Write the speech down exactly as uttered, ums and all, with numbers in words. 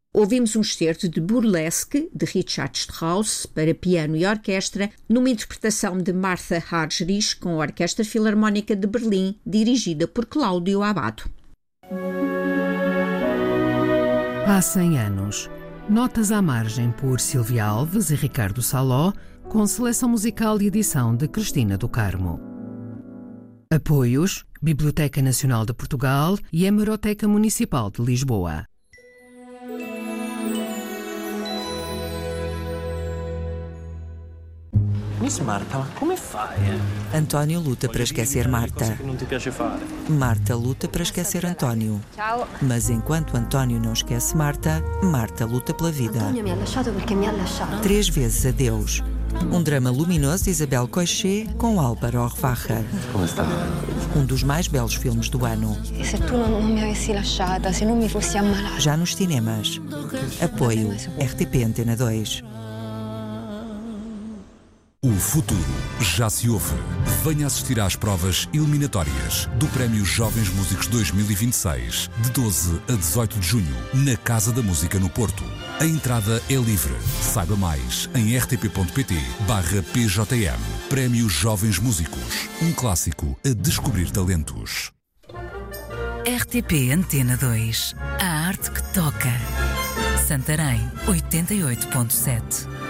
Ouvimos um excerto de Burlesque, de Richard Strauss, para piano e orquestra, numa interpretação de Martha Argerich com a Orquestra Filarmónica de Berlim, dirigida por Cláudio Abbado. Há cem anos. Notas à margem por Silvia Alves e Ricardo Saló, com seleção musical e edição de Cristina do Carmo. Apoios: Biblioteca Nacional de Portugal e Hemeroteca Municipal de Lisboa. Miss Marta, ma come fai? Eh? António luta para esquecer Marta. Che non ti piace fare. Marta luta para esquecer António. Ciao. Mas enquanto António não esquece Marta, Marta luta pela vida. Antonio mi ha lasciato perché mi ha lasciato. Três vezes adeus. Um drama luminoso de Isabel Coixet com Álvaro Orvacher. Come sta? Um dos mais belos filmes do ano. E se tu non, non mi avessi lasciata, se non mi fossi ammalata. Já nos cinemas. Apoio R T P Antena dois. O futuro já se ouve. Venha assistir às provas eliminatórias do Prémio Jovens Músicos dois mil e vinte e seis, de doze a dezoito de junho, na Casa da Música no Porto. A entrada é livre. Saiba mais em rtp.pt barra PJM. Prémio Jovens Músicos. Um clássico a descobrir talentos. R T P Antena dois. A arte que toca. Santarém, oitenta e oito ponto sete.